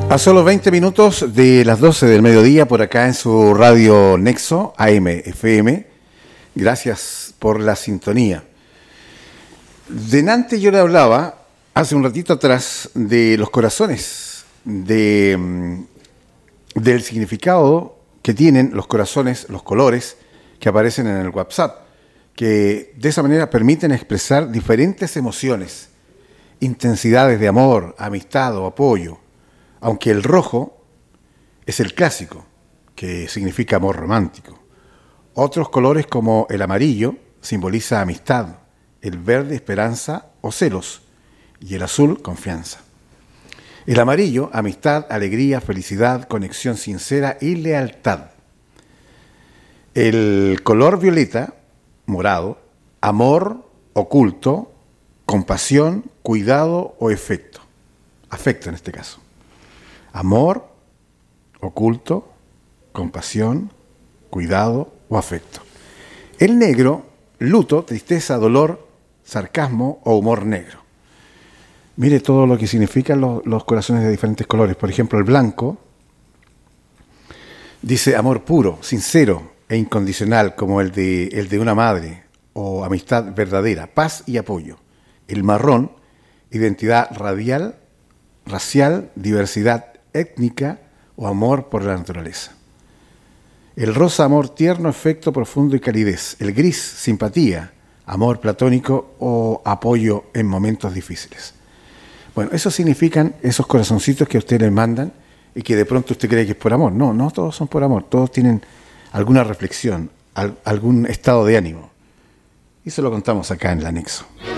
A solo 20 minutos de las 12 del mediodía por acá en su radio Nexo, AM, FM. Gracias por la sintonía. Delante yo le hablaba, hace un ratito atrás, de los corazones, del significado que tienen los corazones, los colores que aparecen en el WhatsApp, que de esa manera permiten expresar diferentes emociones, intensidades de amor, amistad o apoyo. Aunque el rojo es el clásico, que significa amor romántico. Otros colores como el amarillo simboliza amistad, el verde esperanza o celos y el azul confianza. El amarillo, amistad, alegría, felicidad, conexión sincera y lealtad. El color violeta, morado, amor oculto, compasión, cuidado o afecto en este caso. Amor, oculto, compasión, cuidado o afecto. El negro, luto, tristeza, dolor, sarcasmo o humor negro. Mire todo lo que significan los corazones de diferentes colores. Por ejemplo, el blanco dice amor puro, sincero e incondicional, como el de una madre, o amistad verdadera, paz y apoyo. El marrón, identidad racial, diversidad étnica o amor por la naturaleza. El rosa, amor tierno, afecto profundo y calidez. El gris, simpatía, amor platónico o apoyo en momentos difíciles. Bueno, eso significan esos corazoncitos que a usted le mandan y que de pronto usted cree que es por amor. No, no todos son por amor, todos tienen alguna reflexión, algún estado de ánimo. Y se lo contamos acá en el anexo.